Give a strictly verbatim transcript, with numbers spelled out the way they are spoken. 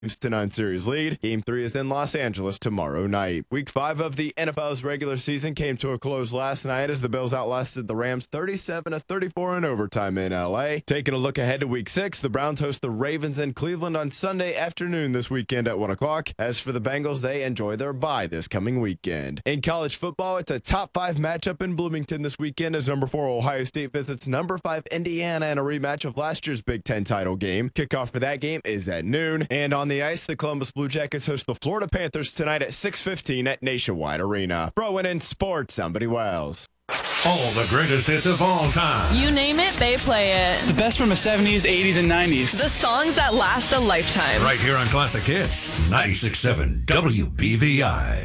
to nine series lead. Game three is in Los Angeles tomorrow night. Week five of the N F L's regular season came to a close last night as the Bills outlasted the Rams thirty-seven to thirty-four in overtime in L A. Taking a look ahead to week six, the Browns host the Ravens in Cleveland on Sunday afternoon this weekend at one o'clock. As for the Bengals, they enjoy their bye this coming weekend. In college football, it's a top five matchup in Bloomington this weekend as number four Ohio State visits number five Indiana in a rematch of last year's Big Ten title game. Kickoff for that game is at noon. And on the ice, the Columbus Blue Jackets host the Florida Panthers tonight at six fifteen at Nationwide Arena. Throwing in sports, I'm Buddy Wells. All the greatest hits of all time. You name it, they play it. The best from the seventies, eighties, and nineties. The songs that last a lifetime. Right here on Classic Hits, ninety-six point seven W B V I.